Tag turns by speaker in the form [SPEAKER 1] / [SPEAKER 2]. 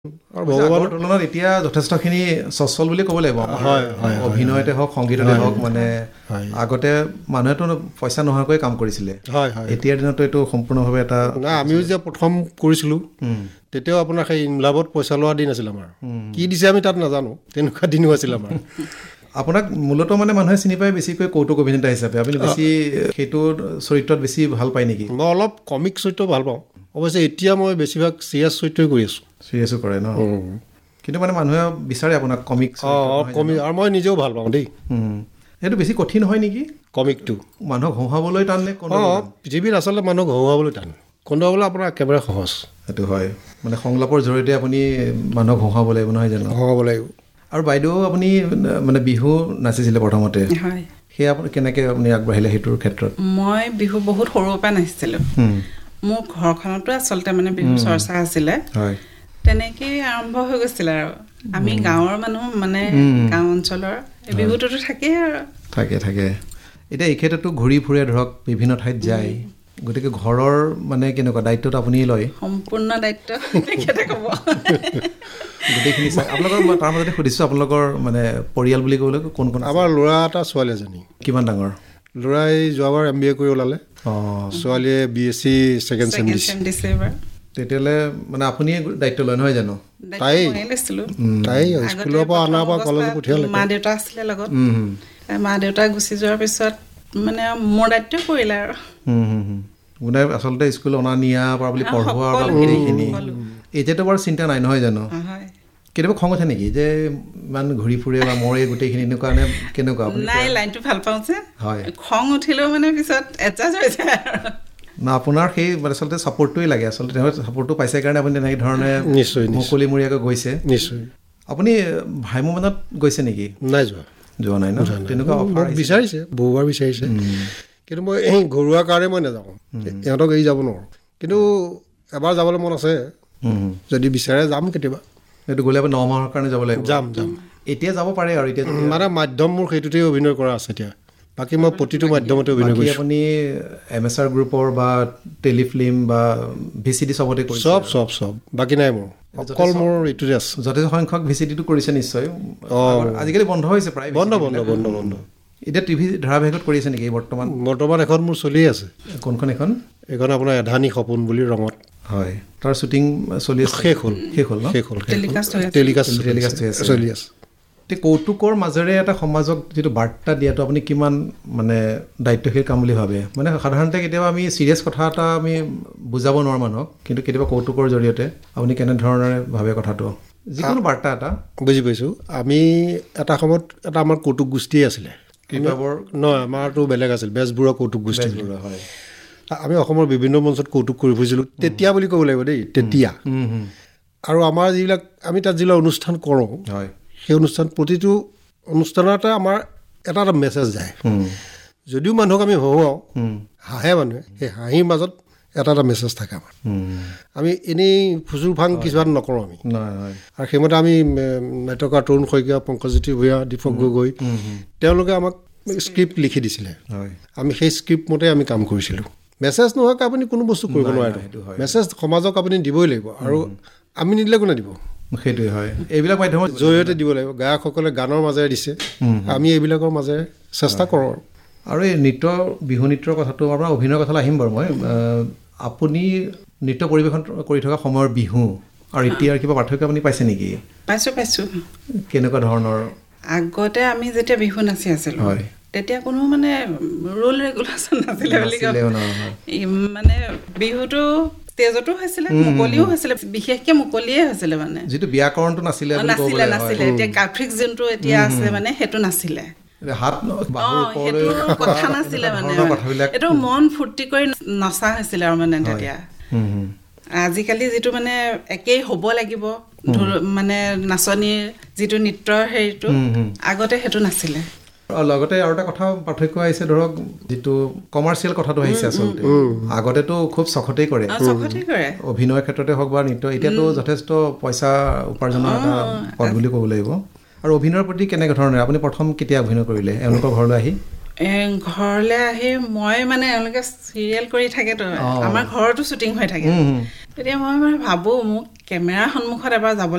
[SPEAKER 1] আৰু ভগৱানৰ তুলনাত এতিয়া যথেষ্টখিনি সচল বুলি ক'ব লাগিব অভিনয়তে হওক সংগীততে হওক মানে আগতে মানুহেতো পইচা নোহোৱাকৈ কাম কৰিছিলে এতিয়াৰ দিনতো এইটো সম্পূৰ্ণভাৱে এটা
[SPEAKER 2] আমিও যে প্ৰথম কৰিছিলোঁ তেতিয়াও আপোনাৰ সেই ইনলাভত পইচা লোৱা দিন আছিল আমাৰ কি দিছে আমি তাত নাজানো তেনেকুৱা দিনো আছিল আমাৰ
[SPEAKER 1] আপোনাক মূলতঃ মানে মানুহে চিনি পায় বেছিকৈ কৌতুক অভিনেতা হিচাপে আপুনি বেছি সেইটো চৰিত্ৰত বেছি ভাল পায় নেকি
[SPEAKER 2] মই অলপ কমিক চৰিত্ৰ ভাল পাওঁ অৱশ্যে এতিয়া মই বেছিভাগ চিৰিয়াছ চৰিত্ৰই কৰি আছোঁ
[SPEAKER 1] চিৰিয়াছো কৰে ন কিন্তু মানে মানুহে বিচাৰে আপোনাক কমিক
[SPEAKER 2] কমিক আৰু মই নিজেও ভাল পাওঁ দেই
[SPEAKER 1] সেইটো বেছি কঠিন হয় নেকি
[SPEAKER 2] কমিকটো
[SPEAKER 1] মানুহক হহুৱাবলৈ টান নে
[SPEAKER 2] পৃথিৱীত আচলতে মানুহক হহুৱাবলৈ টান কন্দুৱাবলৈ আপোনাৰ একেবাৰে সহজ
[SPEAKER 1] সেইটো হয় মানে সংলাপৰ জৰিয়তে আপুনি মানুহক হহুৱাব লাগিব নহয় জানো
[SPEAKER 2] হহুৱাব লাগিব
[SPEAKER 1] আৰু বাইদেউ আপুনি মানে বিহু নাচিছিলে প্ৰথমতে
[SPEAKER 3] হয়
[SPEAKER 1] সেই আপুনি কেনেকৈ আপুনি আগবাঢ়িলে সেইটোৰ ক্ষেত্ৰত
[SPEAKER 3] মই বিহু বহুত সৰুৰ পৰা নাচিছিলোঁ মোৰ ঘৰখনতো আচলতে মানে বিহু চৰ্চা আছিলে
[SPEAKER 1] হয়
[SPEAKER 3] তেনেকেই আৰম্ভ হৈ গৈছিলে আৰু আমি গাঁৱৰ মানুহ মানে গাঁও অঞ্চলৰ বিহুটোতো থাকেই আৰু
[SPEAKER 1] থাকে এতিয়া এই ক্ষেত্ৰতো ঘূৰি ফুৰে ধৰক বিভিন্ন ঠাইত যায় গতিকে ঘৰৰ মানে কেনেকুৱা দায়িত্বটো আপুনি লয়
[SPEAKER 3] সম্পূৰ্ণ দায়িত্ব তেখেতে ক'ব
[SPEAKER 1] গোটেইখিনি আপোনালোকৰ তাৰ মাজতে সুধিছোঁ আপোনালোকৰ মানে পৰিয়াল বুলি ক'বলৈ কোন কোন
[SPEAKER 2] আমাৰ ল'ৰা এটা ছোৱালী এজনী
[SPEAKER 1] কিমান ডাঙৰ
[SPEAKER 2] ল'ৰাই যোৱাবাৰ MBA কৰি ওলালে ছোৱালীয়ে BSc ছেকেণ্ড ছেম
[SPEAKER 3] দিছে
[SPEAKER 1] তেতিয়াহ'লে মানে আপুনিয়ে দায়িত্ব লয় নহয় জানো
[SPEAKER 2] তাই স্কুলৰ পৰা অনাৰ পৰা কলেজ পঠিয়ালে
[SPEAKER 3] মা দেউতা আছিলে লগত মা দেউতা গুচি যোৱাৰ পিছত মানে মোৰ দায়িত্ব পৰিলে আৰু
[SPEAKER 1] মানে আচলতে স্কুল অনা নিয়া পৰা বুলি পঢ়োৱা গোটেইখিনি এতিয়াতো বাৰু চিন্তা নাই নহয় জানো কেতিয়াবা খং উঠে নেকি যে ইমান ঘূৰি ফুৰে বা মোৰ এই গোটেইখিনি এনেকুৱা নে কেনেকুৱা
[SPEAKER 3] নাই লাইনটো ভাল পাওঁ যে
[SPEAKER 1] হয়
[SPEAKER 3] খং উঠিলেও মানে পিছত এডজাষ্ট হৈ যায়
[SPEAKER 1] না আপোনাৰ সেই আচলতে ছাপোৰ্টটোৱে লাগে আচলতে তেওঁ ছাপোৰ্টটো পাইছে কাৰণে আপুনি তেনেকৈ ধৰণে মুকলিমূৰীয়াকৈ গৈছে
[SPEAKER 2] নিশ্চয়
[SPEAKER 1] আপুনি ভাইমনত গৈছে নেকি
[SPEAKER 2] নাই
[SPEAKER 1] যোৱা নাই ন তেনেকুৱা
[SPEAKER 2] মোক বিচাৰিছে বহুবাৰ বিচাৰিছে কিন্তু মই এই ঘৰুৱা কাৰণে মই নাযাওঁ ইহঁতক এৰি যাব নোৱাৰোঁ কিন্তু এবাৰ যাবলৈ মন আছে যদি বিচাৰে যাম কেতিয়াবা
[SPEAKER 1] এইটো গ'লে আপুনি 9 মাহৰ কাৰণে যাব লাগিব
[SPEAKER 2] যাম
[SPEAKER 1] এতিয়া যাব পাৰে আৰু এতিয়া
[SPEAKER 2] মানে মাধ্যম মোৰ সেইটোতেই অভিনয় কৰা আছে এতিয়া বাকী মই প্ৰতিটো মাধ্যমতে অভিনয় কৰিছোঁ
[SPEAKER 1] আপুনি MSR গ্ৰুপৰ বা টেলিফিল্ম বা VCD চবতে কৰিছে
[SPEAKER 2] চব বাকী নাই মোৰ অকল মোৰ এইটোতে আছে
[SPEAKER 1] যথেষ্ট সংখ্যক VCDটো কৰিছে নিশ্চয় আজিকালি বন্ধ হৈছে প্ৰায়
[SPEAKER 2] বন্ধ
[SPEAKER 1] এতিয়া টিভি ধাৰাবাহিকত কৰি আছে নেকি
[SPEAKER 2] বৰ্তমান এখন মোৰ চলি আছে
[SPEAKER 1] কোনখন এখন
[SPEAKER 2] আপোনাৰ এধানী সপোন বুলি ৰঙত
[SPEAKER 1] হয় তাৰ শ্বুটিং চলি আছে শেষ হ'ল
[SPEAKER 3] টেলিকাষ্ট
[SPEAKER 2] চলি আছে
[SPEAKER 1] কৌতুকৰ মাজেৰে এটা সমাজক যিটো বাৰ্তা দিয়াটো আপুনি কিমান মানে দায়িত্বশীল কাম বুলি ভাবে মানে সাধাৰণতে কেতিয়াবা আমি চিৰিয়াছ কথা এটা আমি বুজাব নোৱাৰোঁ মানুহক কিন্তু কেতিয়াবা কৌতুকৰ জৰিয়তে আপুনি কেনেধৰণেৰে ভাবে কথাটো যিকোনো বাৰ্তা এটা
[SPEAKER 2] বুজি পাইছোঁ আমি এটা সময়ত এটা আমাৰ কৌতুক গোষ্ঠীয়ে আছিলে নহয় আমাৰতো বেলেগ আছিল বেজবৰুৱা কৌতুক গোষ্ঠী
[SPEAKER 1] হয়
[SPEAKER 2] আমি অসমৰ বিভিন্ন মঞ্চত কৌতুক কৰি ফুৰিছিলোঁ তেতিয়া বুলি ক'ব লাগিব দেই তেতিয়া আৰু আমাৰ যিবিলাক আমি তাত যিবিলাক অনুষ্ঠান কৰোঁ
[SPEAKER 1] হয়
[SPEAKER 2] সেই প্ৰতিটো অনুষ্ঠানতে আমাৰ এটা মেছেজ যায় যদিও মানুহক আমি হহুৱাওঁ হাঁহে মানুহে সেই হাঁহিৰ মাজত এটা মেছেজ থাকে আমাৰ আমি এনেই ফুচুৰ ফাং কিছুমান নকৰোঁ আমি আৰু সেইমতে আমি নাট্যকাৰ তৰুণ শইকীয়া পংকজ্যোতি ভূঞা দীপক গগৈ তেওঁলোকে আমাক স্ক্ৰিপ্ট লিখি দিছিলে আমি সেই স্ক্ৰিপ্ট মতে আমি কাম কৰিছিলোঁ মেছেজ নোহোৱাকৈ আপুনি কোনো বস্তু কৰিব নোৱাৰে মেছেজ সমাজক আপুনি দিবই লাগিব আৰু আমি নিদিলে কোনে দিব
[SPEAKER 1] সেইটোৱে হয় এইবিলাক মাধ্যমৰ
[SPEAKER 2] জৰিয়তে দিব লাগিব গায়কসকলে গানৰ মাজেৰে দিছে আমি এইবিলাকৰ মাজেৰে চেষ্টা কৰোঁ
[SPEAKER 1] আৰু এই বিহু নৃত্যৰ কথাটো আপোনাৰ অভিনয়ৰ কথালৈ আহিম বাৰু মই আপুনি নৃত্য পৰিৱেশন কৰি থকা সময়ৰ বিহু আৰু এতিয়াৰ কিবা পাৰ্থক্য আপুনি পাইছে নেকি
[SPEAKER 3] পাইছোঁ
[SPEAKER 1] কেনেকুৱা ধৰণৰ
[SPEAKER 3] আগতে আমি যেতিয়া বিহু নাচি আছিলোঁ
[SPEAKER 1] হয়
[SPEAKER 3] তেতিয়া কোনো মানে ৰুল ৰেগুলেশ্যন নাছিলে বুলি মানে বিহুটো তেজতো হৈছিলে মুকলিও হৈছিলে বিশেষকৈ মুকলিয়ে হৈছিলে মানে
[SPEAKER 1] যিটো ব্যাকৰণটো নাছিলে
[SPEAKER 3] এতিয়া গ্ৰাফিক যোনটো এতিয়া আছে মানে সেইটো নাছিলে কথা নাছিলে মানে এইটো মন ফূৰ্তি কৰি নচা হৈছিলে আৰু মানে তেতিয়া আজিকালি যিটো মানে একেই হ'ব লাগিব মানে নাচনীৰ যিটো নৃত্যৰ হেৰিটো আগতে সেইটো নাছিলে
[SPEAKER 1] লগতে আৰু এটা কথা পাৰ্থক্য আহিছে ধৰক যিটো কমাৰ্চিয়েল কথাটো আহিছে আচলতে আগতেতো খুব চখতেই কৰে অভিনয়ৰ ক্ষেত্ৰতে হওক বা নৃত্য এতিয়াতো যথেষ্ট পইচা উপাৰ্জনৰ এটা পথ বুলি ক'ব লাগিব আৰু অভিনয়ৰ প্ৰতি কেনেকুৱা ধৰণৰ আপুনি প্ৰথম কেতিয়া অভিনয় কৰিলে এওঁলোকৰ ঘৰলৈ আহি
[SPEAKER 3] মই মানে এওঁলোকে চিৰিয়েল কৰি থাকেতো আমাৰ ঘৰতো শ্বুটিং হৈ থাকে তেতিয়া মই মানে ভাবোঁ মোক কেমেৰাৰ সন্মুখত এবাৰ যাব